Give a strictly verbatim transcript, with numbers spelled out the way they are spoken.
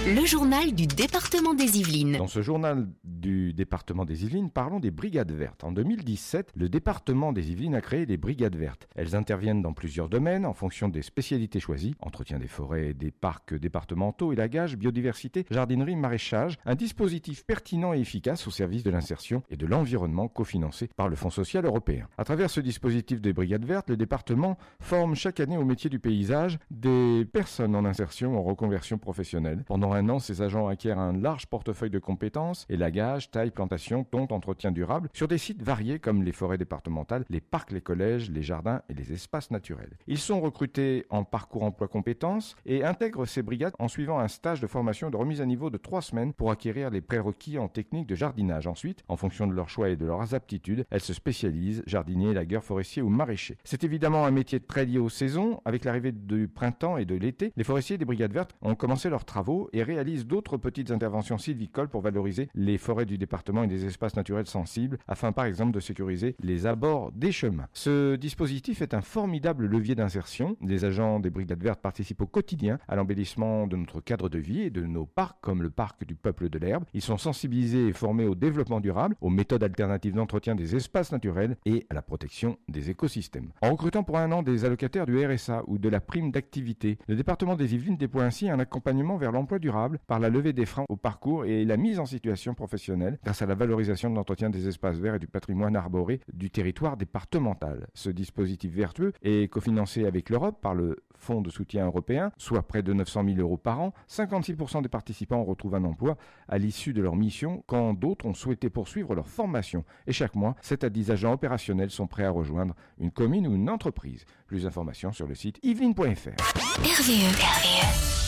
Le journal du département des Yvelines. Dans ce journal du département des Yvelines, parlons des brigades vertes. En deux mille dix-sept, le département des Yvelines a créé les brigades vertes. Elles interviennent dans plusieurs domaines en fonction des spécialités choisies. Entretien des forêts et des parcs départementaux, élagage, biodiversité, jardinerie, maraîchage. Un dispositif pertinent et efficace au service de l'insertion et de l'environnement cofinancé par le Fonds social européen. À travers ce dispositif des brigades vertes, le département forme chaque année au métier du paysage des personnes en insertion ou en reconversion professionnelle. Pendant un an, ces agents acquièrent un large portefeuille de compétences, élagage, taille, plantation, tonte, entretien durable, sur des sites variés comme les forêts départementales, les parcs, les collèges, les jardins et les espaces naturels. Ils sont recrutés en parcours emploi compétences et intègrent ces brigades en suivant un stage de formation de remise à niveau de trois semaines pour acquérir les prérequis en technique de jardinage. Ensuite, en fonction de leur choix et de leurs aptitudes, elles se spécialisent, jardiniers, élagueurs, forestiers ou maraîchers. C'est évidemment un métier très lié aux saisons. Avec l'arrivée du printemps et de l'été, les forestiers des brigades vertes ont commencé leurs travaux et réalisent d'autres petites interventions sylvicoles pour valoriser les forêts du département et des espaces naturels sensibles, afin par exemple de sécuriser les abords des chemins. Ce dispositif est un formidable levier d'insertion. Les agents des brigades vertes participent au quotidien à l'embellissement de notre cadre de vie et de nos parcs, comme le parc du Peuple de l'Herbe. Ils sont sensibilisés et formés au développement durable, aux méthodes alternatives d'entretien des espaces naturels et à la protection des écosystèmes. En recrutant pour un an des allocataires du R S A ou de la prime d'activité, le département des Yvelines déploie ainsi un accompagnement vers l'emploi durable par la levée des freins au parcours et la mise en situation professionnelle grâce à la valorisation de l'entretien des espaces verts et du patrimoine arboré du territoire départemental. Ce dispositif vertueux est cofinancé avec l'Europe par le Fonds de soutien européen, soit près de neuf cent mille euros par an. cinquante-six pour cent des participants retrouvent un emploi à l'issue de leur mission, quand d'autres ont souhaité poursuivre leur formation. Et chaque mois, sept à dix agents opérationnels sont prêts à rejoindre une commune ou une entreprise. Plus d'informations sur le site yveline point f r. R V E. R V E.